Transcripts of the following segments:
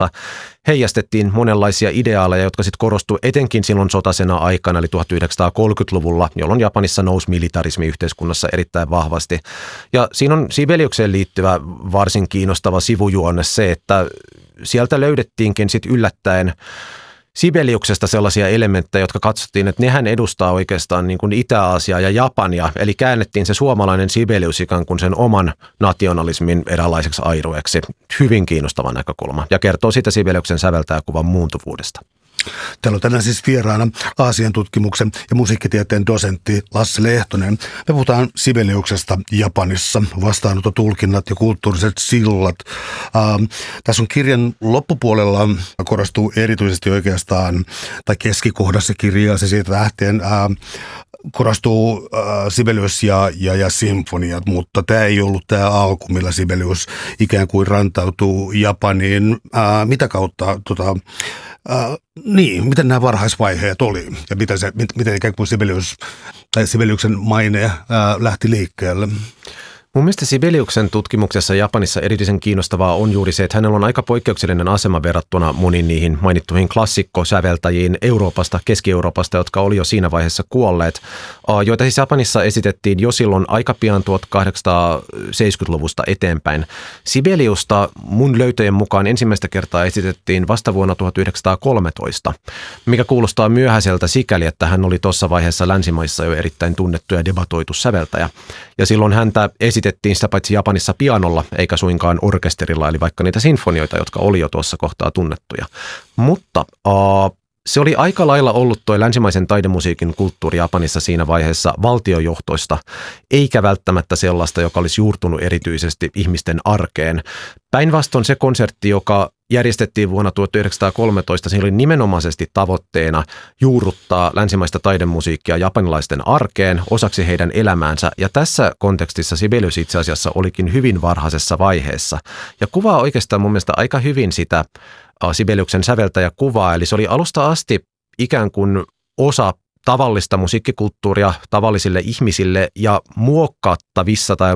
heijastettiin monenlaisia ideaaleja, jotka sitten korostui etenkin silloin sotasena aikana, eli 1930-luvulla, jolloin Japanissa nousi militarismi yhteiskunnassa erittäin vahvasti. Ja siinä on Sibeliukseen liittyvä varsin kiinnostava sivujuonne se, että sieltä löydettiinkin sitten yllättäen Sibeliuksesta sellaisia elementtejä, jotka katsottiin, että nehän edustaa oikeastaan niin kuin Itä-Aasiaa ja Japania, eli käännettiin se suomalainen Sibelius ikään kuin sen oman nationalismin eräänlaiseksi airueeksi. Hyvin kiinnostava näkökulma ja kertoo siitä Sibeliuksen säveltäjäkuvan muuntuvuudesta. Täällä on tänään siis vieraana Aasian tutkimuksen ja musiikkitieteen dosentti Lasse Lehtonen. Me puhutaan Sibeliuksesta Japanissa, vastaanototulkinnat ja kulttuuriset sillat. Tässä on kirjan loppupuolella korostuu erityisesti oikeastaan, tai keskikohdassa kirjaa se siitä lähtien korostuu Sibelius ja sinfoniat, mutta tämä ei ollut tämä alku, millä Sibelius ikään kuin rantautuu Japaniin. Mitä kautta miten nämä varhaisvaiheet oli ja miten ikään kuin Sibeliuksen maine lähti liikkeelle? Mun mielestä Sibeliuksen tutkimuksessa Japanissa erityisen kiinnostavaa on juuri se, että hänellä on aika poikkeuksellinen asema verrattuna moniin niihin mainittuihin klassikkosäveltäjiin Euroopasta, Keski-Euroopasta, jotka oli jo siinä vaiheessa kuolleet, joita siis Japanissa esitettiin jo silloin aika pian 1870-luvusta eteenpäin. Sibeliusta mun löytöjen mukaan ensimmäistä kertaa esitettiin vasta vuonna 1913, mikä kuulostaa myöhäiseltä sikäli, että hän oli tuossa vaiheessa länsimaissa jo erittäin tunnettu ja debatoitu säveltäjä. Ja silloin häntä esitettiin sitä paitsi Japanissa pianolla, eikä suinkaan orkesterilla, eli vaikka niitä sinfonioita, jotka oli jo tuossa kohtaa tunnettuja. Mutta se oli aika lailla ollut toi länsimaisen taidemusiikin kulttuuri Japanissa siinä vaiheessa valtiojohtoista, eikä välttämättä sellaista, joka olisi juurtunut erityisesti ihmisten arkeen. Päinvastoin se konsertti, joka järjestettiin vuonna 1913, siinä oli nimenomaisesti tavoitteena juurruttaa länsimaista taidemusiikkia japanilaisten arkeen osaksi heidän elämäänsä. Ja tässä kontekstissa Sibelius itse asiassa olikin hyvin varhaisessa vaiheessa. Ja kuvaa oikeastaan mun mielestä aika hyvin sitä Sibeliuksen säveltäjäkuvaa. Eli se oli alusta asti ikään kuin osa tavallista musiikkikulttuuria tavallisille ihmisille ja muokattavissa tai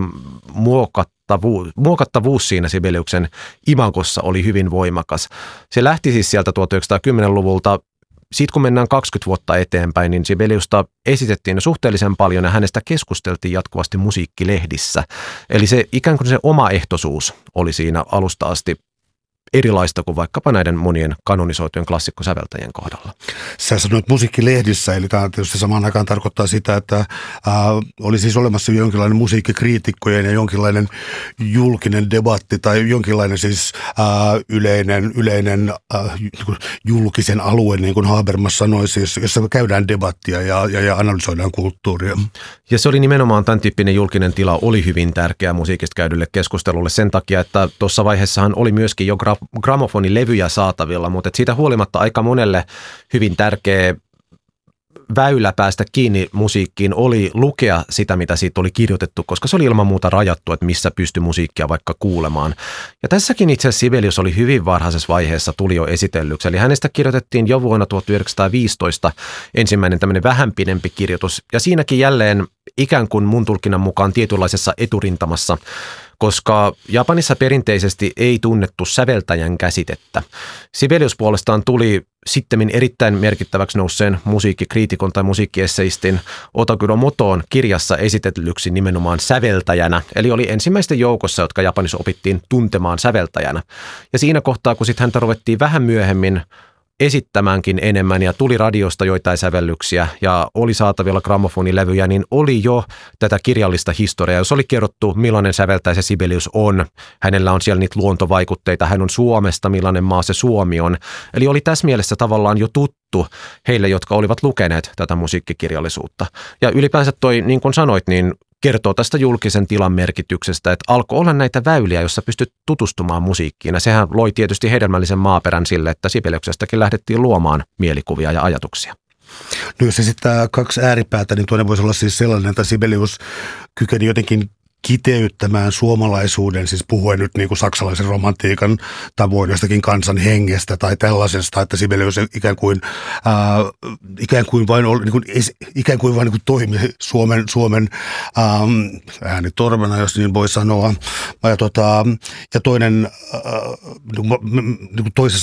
muokattavuus siinä Sibeliuksen imagossa oli hyvin voimakas. Se lähti siis sieltä 1910-luvulta. Sitten kun mennään 20 vuotta eteenpäin, niin Sibeliusta esitettiin suhteellisen paljon ja hänestä keskusteltiin jatkuvasti musiikkilehdissä. Eli se ikään kuin se omaehtoisuus oli siinä alusta asti erilaista kuin vaikkapa näiden monien kanonisoitujen klassikkosäveltäjien kohdalla. Sä sanoit musiikkilehdissä, eli tämä tietysti samaan aikaan tarkoittaa sitä, että oli siis olemassa jonkinlainen musiikkikriitikkojen ja jonkinlainen julkinen debatti tai jonkinlainen siis yleinen julkisen alue, niin kuin Habermas sanoi, siis, jossa käydään debattia ja analysoidaan kulttuuria. Ja se oli nimenomaan tämän tyyppinen julkinen tila oli hyvin tärkeä musiikista käydylle keskustelulle sen takia, että tuossa vaiheessahan oli myöskin jo gramofonilevyjä saatavilla, mutta siitä huolimatta aika monelle hyvin tärkeä väylä päästä kiinni musiikkiin oli lukea sitä, mitä siitä oli kirjoitettu, koska se oli ilman muuta rajattu, että missä pystyi musiikkia vaikka kuulemaan. Ja tässäkin itse asiassa Sibelius oli hyvin varhaisessa vaiheessa tuli jo esitellyksi. Eli hänestä kirjoitettiin jo vuonna 1915 ensimmäinen tämmöinen vähän pidempi kirjoitus. Ja siinäkin jälleen ikään kuin mun tulkinnan mukaan tietynlaisessa eturintamassa, koska Japanissa perinteisesti ei tunnettu säveltäjän käsitettä. Sibelius puolestaan tuli sittemmin erittäin merkittäväksi nousseen musiikkikriitikon tai musiikkiesseistin Otakuro Motoon kirjassa esitellyksi nimenomaan säveltäjänä. Eli oli ensimmäisten joukossa, jotka Japanissa opittiin tuntemaan säveltäjänä. Ja siinä kohtaa, kun sitten häntä ruvettiin vähän myöhemmin esittämäänkin enemmän ja tuli radiosta joitain sävellyksiä ja oli saatavilla gramofonilevyjä, niin oli jo tätä kirjallista historiaa, jos oli kerrottu, millainen säveltäjä se Sibelius on. Hänellä on siellä niitä luontovaikutteita, hän on Suomesta, millainen maa se Suomi on. Eli oli tässä mielessä tavallaan jo tuttu heille, jotka olivat lukeneet tätä musiikkikirjallisuutta. Ja ylipäänsä toi, niin kuin sanoit, niin kertoo tästä julkisen tilan merkityksestä, että alkoi olla näitä väyliä, joissa pystyt tutustumaan musiikkiin. Ja sehän loi tietysti hedelmällisen maaperän sille, että Sibeliuksestakin lähdettiin luomaan mielikuvia ja ajatuksia. No jos esittää kaksi ääripäätä, niin toinen voisi olla siis sellainen, että Sibelius kykeni jotenkin kiteyttämään suomalaisuuden, siis puhuen nyt niin kuin saksalaisen romantiikan tavoin jostakin kansan hengestä tai tällaisesta, että Sibelius ikään kuin vain toimi Suomen äänitorvena, jos niin voi sanoa. Ja toinen niin kuin toisessa